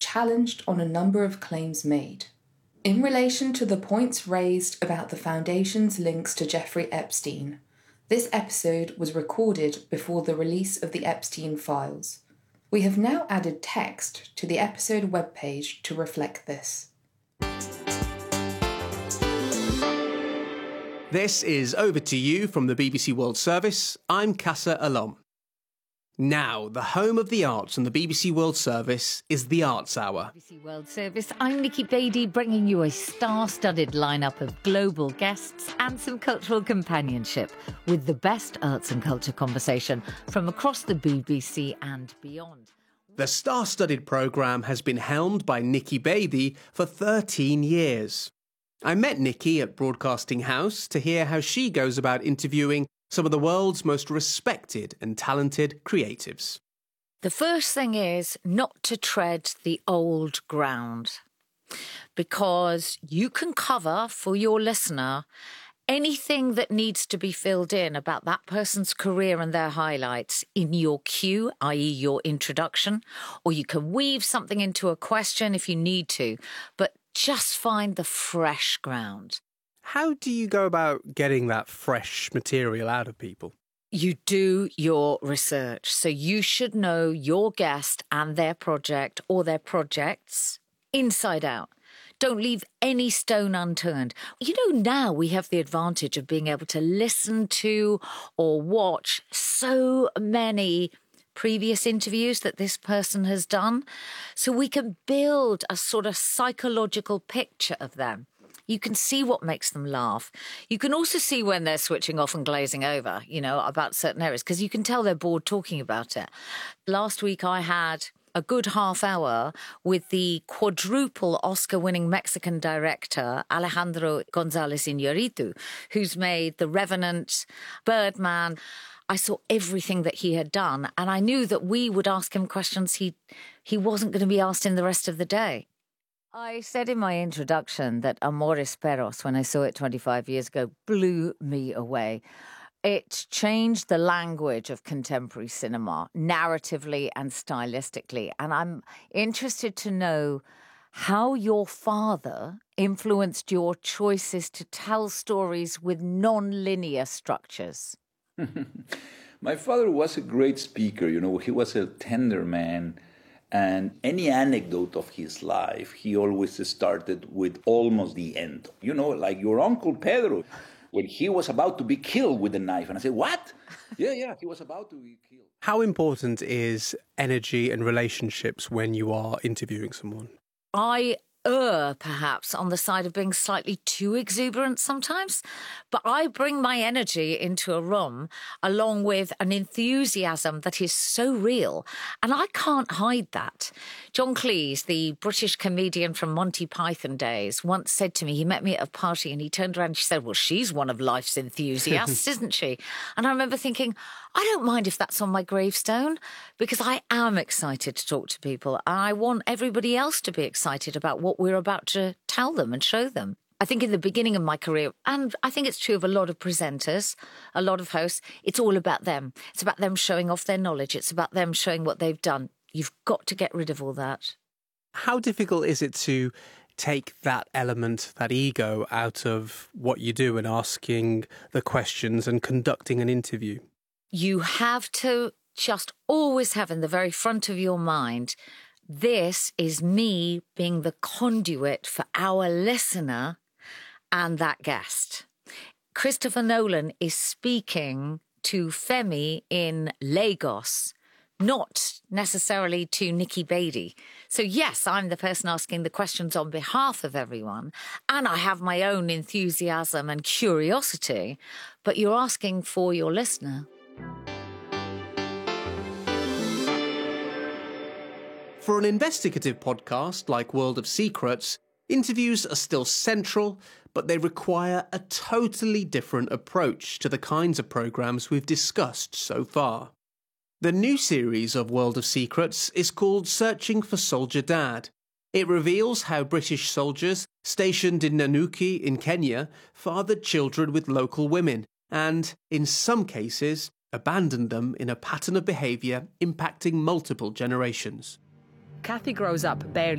challenged on a number of claims made. In relation to the points raised about the Foundation's links to Jeffrey Epstein, this episode was recorded before the release of the Epstein files. We have now added text to the episode webpage to reflect this. This is Over to You from the BBC World Service. I'm Casa Alom. Now, the home of the arts on the BBC World Service is the Arts Hour. BBC World Service, I'm Nikki Beattie, bringing you a star-studded lineup of global guests and some cultural companionship with the best arts and culture conversation from across the BBC and beyond. The star-studded programme has been helmed by Nikki Beattie for 13 years. I met Nikki at Broadcasting House to hear how she goes about interviewing some of the world's most respected and talented creatives. The first thing is not to tread the old ground, because you can cover for your listener anything that needs to be filled in about that person's career and their highlights in your cue, i.e. your introduction, or you can weave something into a question if you need to, but just find the fresh ground. How do you go about getting that fresh material out of people? You do your research. So you should know your guest and their project or their projects inside out. Don't leave any stone unturned. You know, now we have the advantage of being able to listen to or watch so many previous interviews that this person has done. So we can build a sort of psychological picture of them. You can see what makes them laugh. You can also see when they're switching off and glazing over, you know, about certain areas, because you can tell they're bored talking about it. Last week I had a good half hour with the quadruple Oscar-winning Mexican director Alejandro González Iñárritu, who's made The Revenant, Birdman. I saw everything that he had done, and I knew that we would ask him questions he wasn't going to be asked in the rest of the day. I said in my introduction that Amores Perros, when I saw it 25 years ago, blew me away. It changed the language of contemporary cinema, narratively and stylistically. And I'm interested to know how your father influenced your choices to tell stories with non-linear structures. My father was a great speaker, you know, he was a tender man, and any anecdote of his life, he always started with almost the end. You know, like your Uncle Pedro, when he was about to be killed with a knife. And I said, what? Yeah, he was about to be killed. How important is energy and relationships when you are interviewing someone? I perhaps on the side of being slightly too exuberant sometimes, but I bring my energy into a room along with an enthusiasm that is so real, and I can't hide that. John Cleese, the British comedian from Monty Python days, once said to me, he met me at a party and he turned around and she said, well, she's one of life's enthusiasts, isn't she? And I remember thinking, I don't mind if that's on my gravestone, because I am excited to talk to people and I want everybody else to be excited about what we're about to tell them and show them. I think in the beginning of my career, and I think it's true of a lot of presenters, a lot of hosts, it's all about them. It's about them showing off their knowledge. It's about them showing what they've done. You've got to get rid of all that. How difficult is it to take that element, that ego, out of what you do and asking the questions and conducting an interview? You have to just always have in the very front of your mind, this is me being the conduit for our listener and that guest. Christopher Nolan is speaking to Femi in Lagos, not necessarily to Nikki Beattie. So yes, I'm the person asking the questions on behalf of everyone, and I have my own enthusiasm and curiosity, but you're asking for your listener. For an investigative podcast like World of Secrets, interviews are still central, but they require a totally different approach to the kinds of programmes we've discussed so far. The new series of World of Secrets is called Searching for Soldier Dad. It reveals how British soldiers stationed in Nanyuki in Kenya fathered children with local women and, in some cases, abandoned them in a pattern of behaviour impacting multiple generations. Kathy grows up barely